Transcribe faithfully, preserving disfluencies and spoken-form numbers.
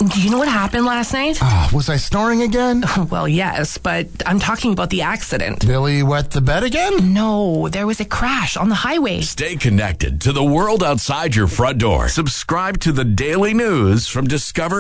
Do you know what happened last night? Uh, was I snoring again? Well, yes, but I'm talking about the accident. Billy wet the bed again? No, there was a crash on the highway. Stay connected to the world outside your front door. Subscribe to the Daily News from Discover